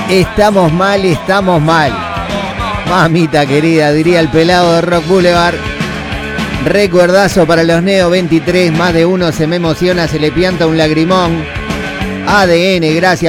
Estamos mal, estamos mal. Mamita querida, diría el pelado de Rock Boulevard. Recuerdazo para los Neo 23. Más de uno se me emociona, se le pianta un lagrimón. ADN, gracias.